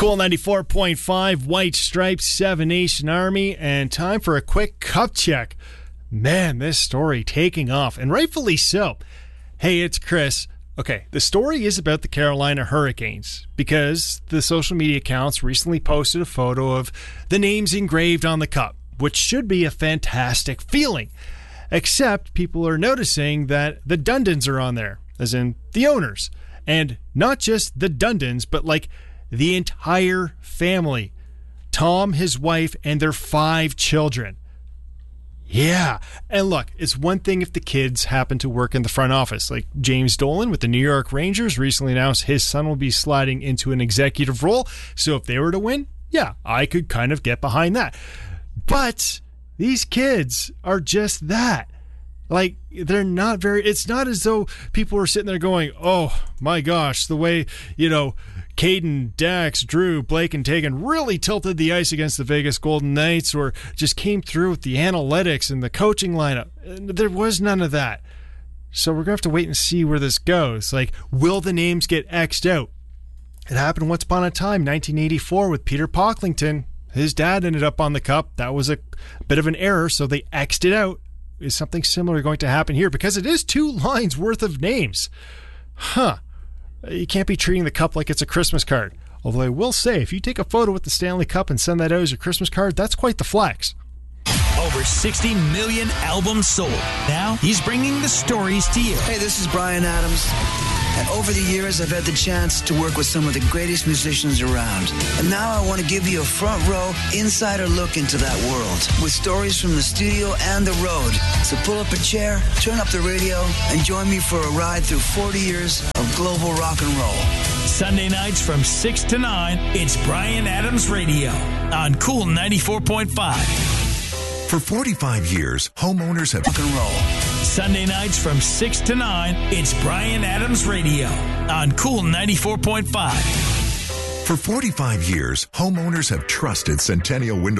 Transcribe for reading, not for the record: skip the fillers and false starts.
Cool 94.5, White Stripes, Seven Nation Army, and time for a quick cup check. Man, this story taking off, and rightfully so. Hey, it's Chris. Okay, the story is about the Carolina Hurricanes because the social media accounts recently posted a photo of the names engraved on the cup, which should be a fantastic feeling. Except people are noticing that the Dundons are on there, as in the owners. And not just the Dundons, but like the entire family. Tom, his wife, and their 5 children. Yeah. And look, it's one thing if the kids happen to work in the front office. Like James Dolan with the New York Rangers recently announced his son will be sliding into an executive role. So if they were to win, yeah, I could kind of get behind that. But these kids are just that. Like, they're not very... It's not as though people are sitting there going, oh, my gosh, the way, Caden, Dax, Drew, Blake, and Tegan really tilted the ice against the Vegas Golden Knights or just came through with the analytics and the coaching lineup. There was none of that. So we're going to have to wait and see where this goes. Like, will the names get X'd out? It happened once upon a time, 1984, with Peter Pocklington. His dad ended up on the cup. That was a bit of an error, so they X'd it out. Is something similar going to happen here? Because it is 2 lines worth of names. You can't be treating the cup like it's a Christmas card. Although I will say, if you take a photo with the Stanley Cup and send that out as your Christmas card, that's quite the flex. Over 60 million albums sold. Now he's bringing the stories to you. Hey, this is Bryan Adams. And over the years, I've had the chance to work with some of the greatest musicians around. And now I want to give you a front row, insider look into that world with stories from the studio and the road. So pull up a chair, turn up the radio, and join me for a ride through 40 years of global rock and roll. Sunday nights from 6 to 9, it's Bryan Adams Radio on Cool 94.5. For 45 years, homeowners have rock and roll. Sunday nights from 6 to 9, it's Bryan Adams Radio on Cool 94.5. For 45 years, homeowners have trusted Centennial Window